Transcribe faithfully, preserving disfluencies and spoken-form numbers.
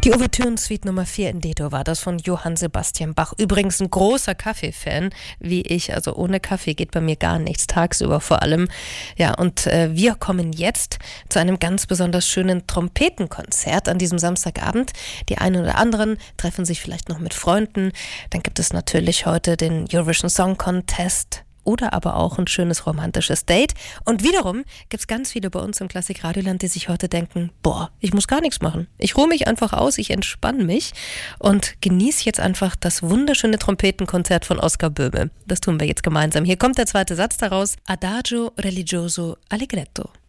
Die Ouvertüren-Suite Nummer vier in D-Dur war das von Johann Sebastian Bach. Übrigens ein großer Kaffee-Fan, wie ich. Also ohne Kaffee geht bei mir gar nichts, tagsüber vor allem. Ja, und äh, wir kommen jetzt zu einem ganz besonders schönen Trompetenkonzert an diesem Samstagabend. Die einen oder anderen treffen sich vielleicht noch mit Freunden. Dann gibt es natürlich heute den Eurovision Song Contest. Oder aber auch ein schönes romantisches Date. Und wiederum gibt es ganz viele bei uns im Klassik-Radioland, die sich heute denken, boah, ich muss gar nichts machen. Ich ruhe mich einfach aus, ich entspanne mich und genieße jetzt einfach das wunderschöne Trompetenkonzert von Oskar Böhme. Das tun wir jetzt gemeinsam. Hier kommt der zweite Satz daraus. Adagio religioso allegretto.